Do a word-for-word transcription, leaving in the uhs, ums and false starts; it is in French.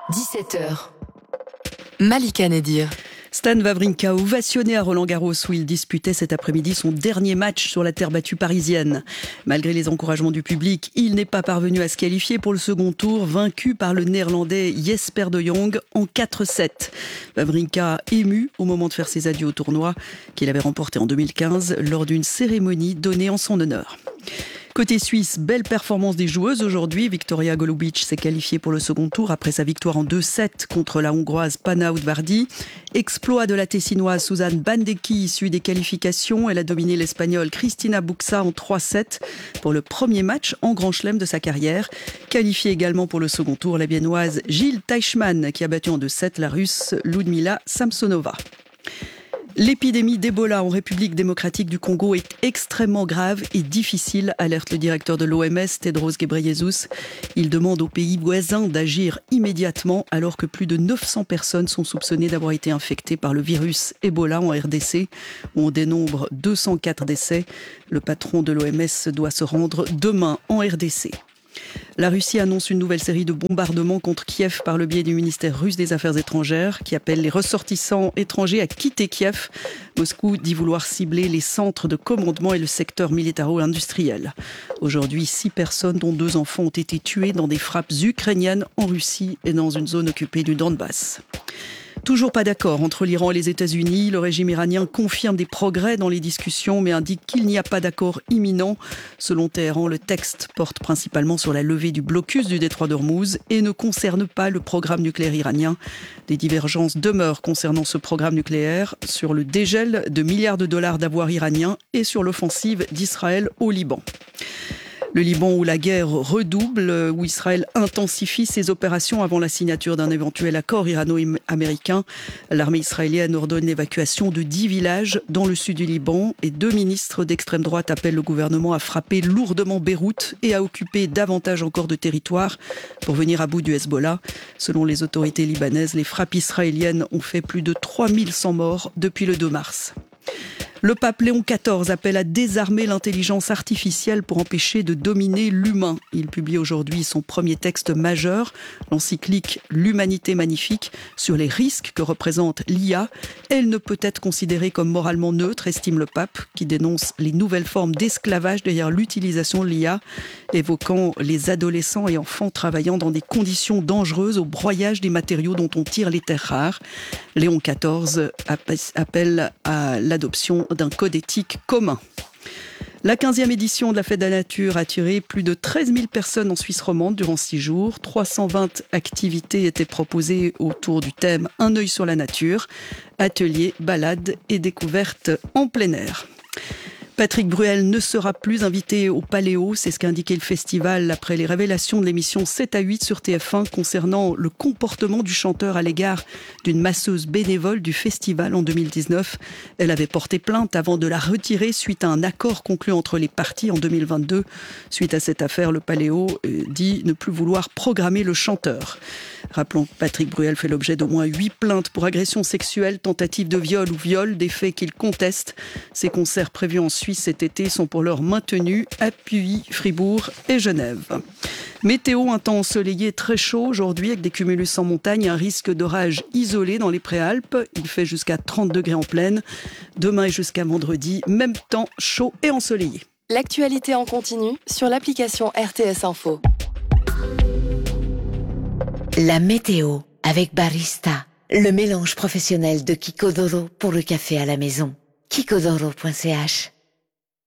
dix-sept heures. Malika Nedir. Stan Wawrinka, ovationné à Roland-Garros où il disputait cet après-midi son dernier match sur la terre battue parisienne. Malgré les encouragements du public, il n'est pas parvenu à se qualifier pour le second tour, vaincu par le néerlandais Jesper de Jong en quatre sept. Wawrinka ému au moment de faire ses adieux au tournoi qu'il avait remporté en deux mille quinze lors d'une cérémonie donnée en son honneur. Côté suisse, belle performance des joueuses aujourd'hui. Victoria Golubic s'est qualifiée pour le second tour après sa victoire en deux sept contre la Hongroise Panna Udvardi. Exploit de la Tessinoise Suzanne Bandecki issue des qualifications. Elle a dominé l'Espagnole Cristina Buxa en trois sept pour le premier match en Grand Chelem de sa carrière. Qualifiée également pour le second tour, la Biennoise Gilles Teichmann qui a battu en deux sept la Russe Ludmila Samsonova. L'épidémie d'Ebola en République démocratique du Congo est extrêmement grave et difficile, alerte le directeur de l'O M S, Tedros Ghebreyesus. Il demande aux pays voisins d'agir immédiatement alors que plus de neuf cents personnes sont soupçonnées d'avoir été infectées par le virus Ebola en R D C, où on dénombre deux cent quatre décès. Le patron de l'O M S doit se rendre demain en R D C. La Russie annonce une nouvelle série de bombardements contre Kiev par le biais du ministère russe des Affaires étrangères qui appelle les ressortissants étrangers à quitter Kiev. Moscou dit vouloir cibler les centres de commandement et le secteur militaro-industriel. Aujourd'hui, six personnes, dont deux enfants, ont été tuées dans des frappes ukrainiennes en Russie et dans une zone occupée du Donbass. Toujours pas d'accord entre l'Iran et les États-Unis. Le régime iranien confirme des progrès dans les discussions, mais indique qu'il n'y a pas d'accord imminent. Selon Téhéran, le texte porte principalement sur la levée du blocus du détroit d'Ormuz et ne concerne pas le programme nucléaire iranien. Des divergences demeurent concernant ce programme nucléaire, sur le dégel de milliards de dollars d'avoirs iraniens et sur l'offensive d'Israël au Liban. Le Liban où la guerre redouble, où Israël intensifie ses opérations avant la signature d'un éventuel accord irano-américain. L'armée israélienne ordonne l'évacuation de dix villages dans le sud du Liban et deux ministres d'extrême droite appellent le gouvernement à frapper lourdement Beyrouth et à occuper davantage encore de territoire pour venir à bout du Hezbollah. Selon les autorités libanaises, les frappes israéliennes ont fait plus de trois mille cent morts depuis le deux mars. Le pape Léon quatorze appelle à désarmer l'intelligence artificielle pour empêcher de dominer l'humain. Il publie aujourd'hui son premier texte majeur, l'encyclique « L'humanité magnifique » sur les risques que représente l'I A. Elle ne peut être considérée comme moralement neutre, estime le pape, qui dénonce les nouvelles formes d'esclavage derrière l'utilisation de l'I A, évoquant les adolescents et enfants travaillant dans des conditions dangereuses au broyage des matériaux dont on tire les terres rares. Léon quatorze appelle à l'adoption d'un code éthique commun. La quinzième édition de la Fête de la Nature a attiré plus de treize mille personnes en Suisse romande durant six jours. trois cent vingt activités étaient proposées autour du thème « Un œil sur la nature », ateliers, balades et découvertes en plein air. Patrick Bruel ne sera plus invité au Paléo, c'est ce qu'a indiqué le festival après les révélations de l'émission sept à huit sur T F un concernant le comportement du chanteur à l'égard d'une masseuse bénévole du festival en deux mille dix-neuf. Elle avait porté plainte avant de la retirer suite à un accord conclu entre les parties en deux mille vingt-deux. Suite à cette affaire, le Paléo dit ne plus vouloir programmer le chanteur. Rappelons que Patrick Bruel fait l'objet d'au moins huit plaintes pour agression sexuelle, tentative de viol ou viol, des faits qu'il conteste. Ses concerts prévus en Suisse cet été sont pour l'heure maintenus à Puy, Fribourg et Genève. Météo, un temps ensoleillé très chaud aujourd'hui avec des cumulus en montagne, un risque d'orage isolé dans les Préalpes. Il fait jusqu'à trente degrés en plaine. Demain et jusqu'à vendredi, même temps chaud et ensoleillé. L'actualité en continu sur l'application R T S Info. La météo avec Barista, le mélange professionnel de Kiko Doro pour le café à la maison. kiko doro point c h